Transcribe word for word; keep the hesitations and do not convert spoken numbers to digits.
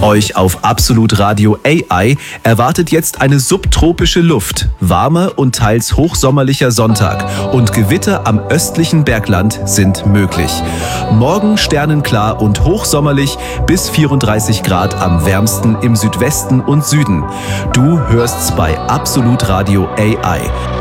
Euch auf Absolut Radio A I erwartet jetzt eine subtropische Luft, warmer und teils hochsommerlicher Sonntag und Gewitter am östlichen Bergland sind möglich. Morgen sternenklar und hochsommerlich bis vierunddreißig Grad am wärmsten im Südwesten und Süden. Du hörst's bei Absolut Radio A I.